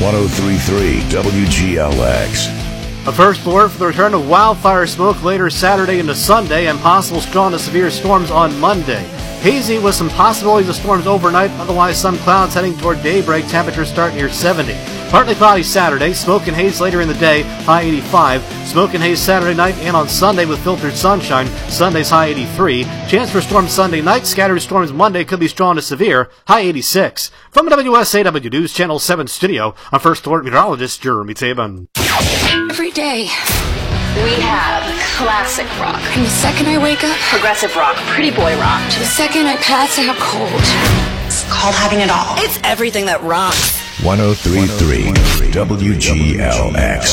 103.3 WGLX. A first alert for the return of wildfire smoke later Saturday into Sunday and possible strong to severe storms on Monday. Hazy with some possibilities of storms overnight, otherwise some clouds heading toward daybreak, temperatures start near 70. Partly cloudy Saturday, smoke and haze later in the day, high 85. Smoke and haze Saturday night and on Sunday with filtered sunshine, Sunday's high 83. Chance for storms Sunday night, scattered storms Monday could be strong to severe, high 86. From WSAW News Channel 7 studio, I'm First Alert meteorologist Jeremy Tabin. Every day, we have classic rock. And the second I wake up, progressive rock, pretty boy rock. The second I pass out cold, it's called having it all. It's everything that rocks. 103.3 WGLX.